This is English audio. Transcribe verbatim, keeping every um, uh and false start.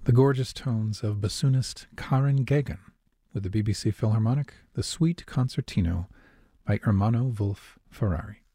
the gorgeous tones of bassoonist Karen Gegen with the B B C Philharmonic, the Suite Concertino by Ermanno Wolf Ferrari.